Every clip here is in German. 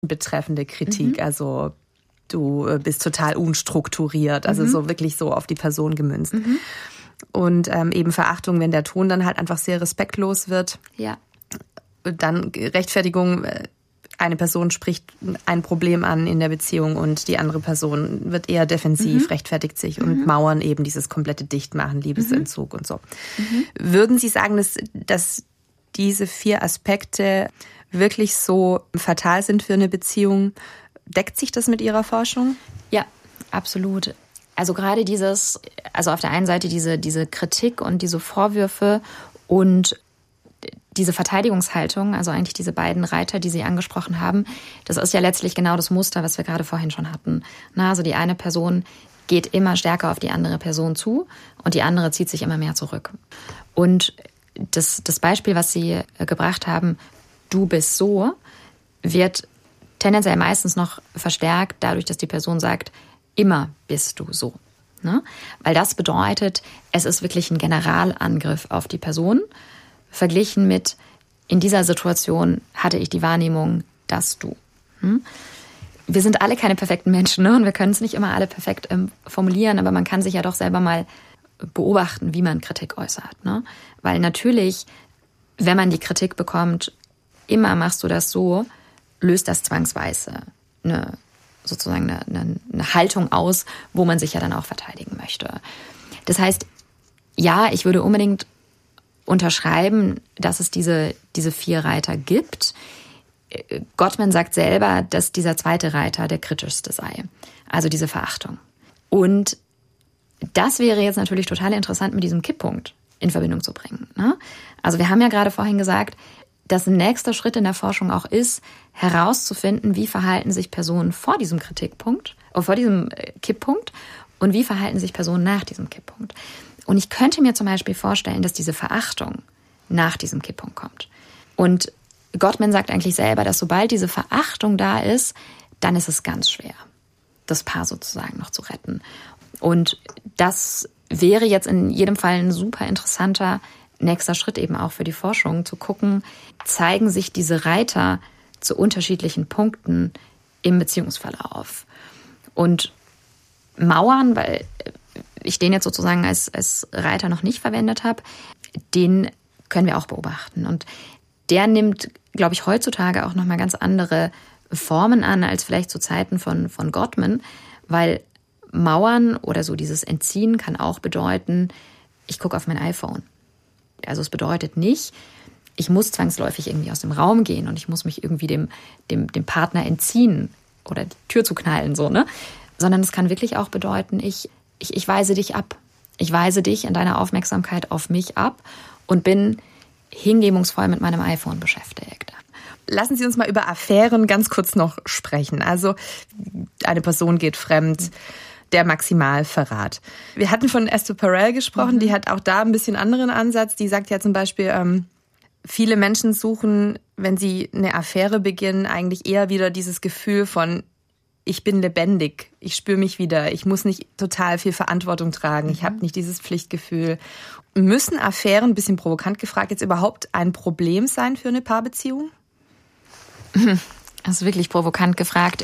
betreffende Kritik. Also du bist total unstrukturiert, also so wirklich so auf die Person gemünzt. Und eben Verachtung, wenn der Ton dann halt einfach sehr respektlos wird. Ja. Dann Rechtfertigung, eine Person spricht ein Problem an in der Beziehung und die andere Person wird eher defensiv, rechtfertigt sich und Mauern eben dieses komplette Dichtmachen, Liebesentzug und so. Würden Sie sagen, dass diese 4 Aspekte wirklich so fatal sind für eine Beziehung? Deckt sich das mit Ihrer Forschung? Ja, absolut. Also gerade also auf der einen Seite diese Kritik und diese Vorwürfe und diese Verteidigungshaltung, also eigentlich diese beiden Reiter, die Sie angesprochen haben, das ist ja letztlich genau das Muster, was wir gerade vorhin schon hatten. Also die eine Person geht immer stärker auf die andere Person zu und die andere zieht sich immer mehr zurück. Und das Beispiel, was Sie gebracht haben, du bist so, wird tendenziell meistens noch verstärkt dadurch, dass die Person sagt, immer bist du so. Ne? Weil das bedeutet, es ist wirklich ein Generalangriff auf die Person, verglichen mit, in dieser Situation hatte ich die Wahrnehmung, dass du. Wir sind alle keine perfekten Menschen, ne? Und wir können es nicht immer alle perfekt formulieren, aber man kann sich ja doch selber mal beobachten, wie man Kritik äußert. Ne? Weil natürlich, wenn man die Kritik bekommt, immer machst du das so, löst das zwangsweise eine Haltung aus, wo man sich ja dann auch verteidigen möchte. Das heißt, ja, ich würde unbedingt unterschreiben, dass es diese 4 Reiter gibt. Gottman sagt selber, dass dieser 2. Reiter der kritischste sei. Also diese Verachtung. Und das wäre jetzt natürlich total interessant mit diesem Kipppunkt in Verbindung zu bringen. Ne? Also wir haben ja gerade vorhin gesagt, dass ein nächster Schritt in der Forschung auch ist, herauszufinden, wie verhalten sich Personen vor diesem Kipppunkt und wie verhalten sich Personen nach diesem Kipppunkt. Und ich könnte mir zum Beispiel vorstellen, dass diese Verachtung nach diesem Kipppunkt kommt. Und Gottman sagt eigentlich selber, dass sobald diese Verachtung da ist, dann ist es ganz schwer, das Paar sozusagen noch zu retten. Und das wäre jetzt in jedem Fall ein super interessanter nächster Schritt eben auch für die Forschung, zu gucken, zeigen sich diese Reiter zu unterschiedlichen Punkten im Beziehungsverlauf. Und Mauern, weil ich den jetzt sozusagen als Reiter noch nicht verwendet habe, den können wir auch beobachten. Und der nimmt, glaube ich, heutzutage auch nochmal ganz andere Formen an, als vielleicht zu Zeiten von Gottman, weil Mauern oder so dieses Entziehen kann auch bedeuten, ich gucke auf mein iPhone. Also es bedeutet nicht, ich muss zwangsläufig irgendwie aus dem Raum gehen und ich muss mich irgendwie dem Partner entziehen oder die Tür zu knallen, so, ne? Sondern es kann wirklich auch bedeuten, ich weise dich ab. Ich weise dich in deiner Aufmerksamkeit auf mich ab und bin hingebungsvoll mit meinem iPhone beschäftigt. Lassen Sie uns mal über Affären ganz kurz noch sprechen. Also eine Person geht fremd, der Maximalverrat. Wir hatten von Esther Perel gesprochen, die hat auch da ein bisschen anderen Ansatz. Die sagt ja zum Beispiel, viele Menschen suchen, wenn sie eine Affäre beginnen, eigentlich eher wieder dieses Gefühl von, ich bin lebendig, ich spüre mich wieder, ich muss nicht total viel Verantwortung tragen, ich habe nicht dieses Pflichtgefühl. Müssen Affären, ein bisschen provokant gefragt, jetzt überhaupt ein Problem sein für eine Paarbeziehung? Das ist wirklich provokant gefragt.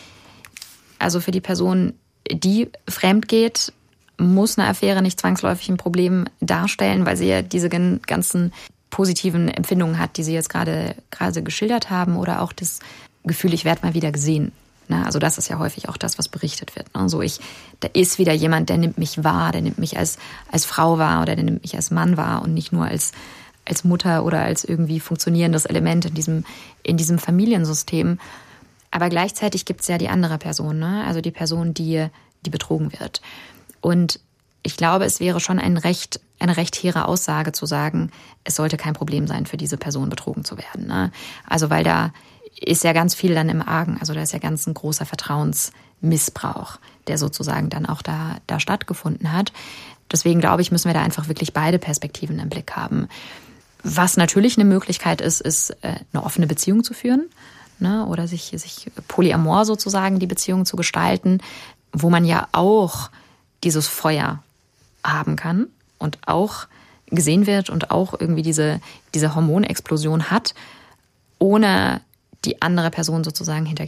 Also für die Person, die fremd geht, muss eine Affäre nicht zwangsläufig ein Problem darstellen, weil sie ja diese ganzen positiven Empfindungen hat, die Sie jetzt gerade geschildert haben, oder auch das Gefühl, ich werde mal wieder gesehen. Also das ist ja häufig auch das, was berichtet wird. Also da ist wieder jemand, der nimmt mich wahr, der nimmt mich als Frau wahr oder der nimmt mich als Mann wahr und nicht nur als Mutter oder als irgendwie funktionierendes Element in diesem Familiensystem. Aber gleichzeitig gibt es ja die andere Person, ne? Also die Person, die betrogen wird. Und ich glaube, es wäre schon eine recht hehre Aussage zu sagen, es sollte kein Problem sein, für diese Person betrogen zu werden. Ne? Also weil da ist ja ganz viel dann im Argen. Also da ist ja ganz ein großer Vertrauensmissbrauch, der sozusagen dann auch da stattgefunden hat. Deswegen glaube ich, müssen wir da einfach wirklich beide Perspektiven im Blick haben. Was natürlich eine Möglichkeit ist eine offene Beziehung zu führen, ne? Oder sich polyamor sozusagen die Beziehung zu gestalten, wo man ja auch dieses Feuer haben kann und auch gesehen wird und auch irgendwie diese Hormonexplosion hat, ohne die andere Person sozusagen hinter